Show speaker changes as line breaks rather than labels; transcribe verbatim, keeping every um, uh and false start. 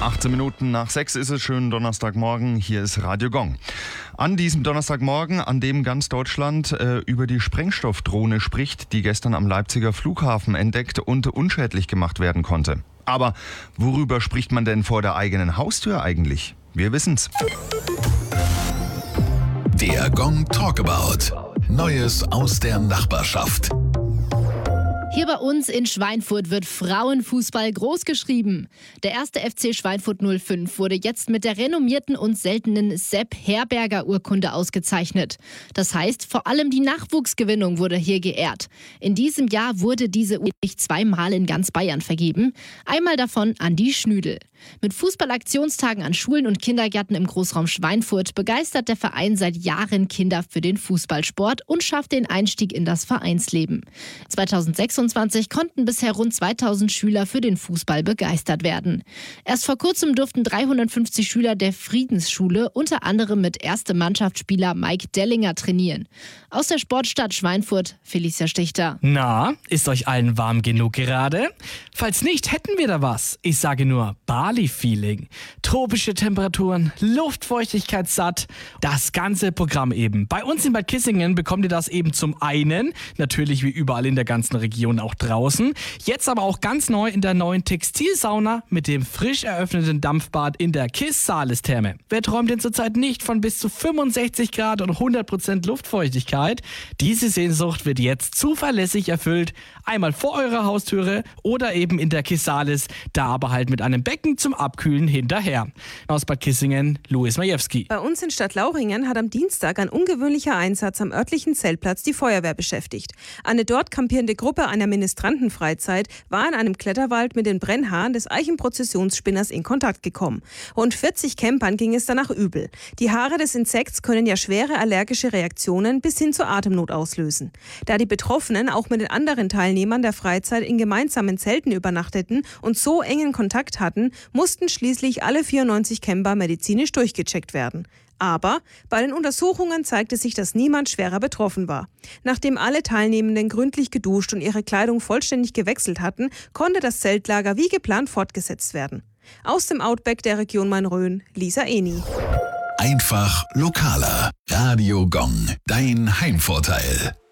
achtzehn Minuten nach sechs ist es, schönen Donnerstagmorgen, hier ist Radio Gong. An diesem Donnerstagmorgen, an dem ganz Deutschland äh, über die Sprengstoffdrohne spricht, die gestern am Leipziger Flughafen entdeckt und unschädlich gemacht werden konnte. Aber worüber spricht man denn vor der eigenen Haustür eigentlich? Wir wissen's.
Der Gong Talkabout. Neues aus der Nachbarschaft.
Hier bei uns in Schweinfurt wird Frauenfußball großgeschrieben. Der erste F C Schweinfurt null fünf wurde jetzt mit der renommierten und seltenen Sepp Herberger Urkunde ausgezeichnet. Das heißt, vor allem die Nachwuchsgewinnung wurde hier geehrt. In diesem Jahr wurde diese Urkunde zweimal in ganz Bayern vergeben. Einmal davon an die Schnüdel. Mit Fußballaktionstagen an Schulen und Kindergärten im Großraum Schweinfurt begeistert der Verein seit Jahren Kinder für den Fußballsport und schafft den Einstieg in das Vereinsleben. zweitausendsechsundzwanzig konnten bisher rund zweitausend Schüler für den Fußball begeistert werden. Erst vor kurzem durften dreihundertfünfzig Schüler der Friedensschule unter anderem mit erstem Mannschaftsspieler Mike Dellinger trainieren. Aus der Sportstadt Schweinfurt, Felicia Stichter.
Na, ist euch allen warm genug gerade? Falls nicht, hätten wir da was. Ich sage nur Bali-Feeling. Tropische Temperaturen, Luftfeuchtigkeit satt. Das ganze Programm eben. Bei uns in Bad Kissingen bekommt ihr das eben zum einen, natürlich wie überall in der ganzen Region auch draußen, jetzt aber auch ganz neu in der neuen Textilsauna mit dem frisch eröffneten Dampfbad in der Kiss-Saales-Therme. Wer träumt denn zurzeit nicht von bis zu fünfundsechzig Grad und hundert Prozent Luftfeuchtigkeit? Diese Sehnsucht wird jetzt zuverlässig erfüllt. Einmal vor eurer Haustüre oder eben in der Kiss-Saales, da aber halt mit einem Becken zum Abkühlen hinterher. Aus Bad Kissingen, Louis Majewski.
Bei uns in Stadtlauchringen hat am Dienstag ein ungewöhnlicher Einsatz am örtlichen Zeltplatz die Feuerwehr beschäftigt. Eine dort kampierende Gruppe einer Ministrantenfreizeit war in einem Kletterwald mit den Brennhaaren des Eichenprozessionsspinners in Kontakt gekommen. Rund vierzig Campern ging es danach übel. Die Haare des Insekts können ja schwere allergische Reaktionen bis hin zur Atemnot auslösen. Da die Betroffenen auch mit den anderen Teilnehmern der Freizeit in gemeinsamen Zelten übernachteten und so engen Kontakt hatten, mussten schließlich alle vierundneunzig Camper medizinisch durchgecheckt werden. Aber bei den Untersuchungen zeigte sich, dass niemand schwerer betroffen war. Nachdem alle Teilnehmenden gründlich geduscht und ihre Kleidung vollständig gewechselt hatten, konnte das Zeltlager wie geplant fortgesetzt werden. Aus dem Outback der Region Main-Rhön, Lisa Eni.
Einfach lokaler. Radio Gong. Dein Heimvorteil.